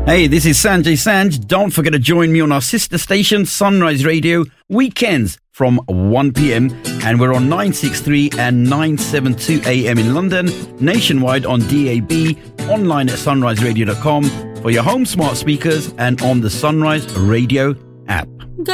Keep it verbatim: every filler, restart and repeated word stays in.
Hey, this is Sanjay Sanj. Don't forget to join me on our sister station, Sunrise Radio, weekends from one p.m. And we're on nine sixty-three and nine seventy-two A M in London, nationwide on D A B, online at sunrise radio dot com, for your home smart speakers and on the Sunrise Radio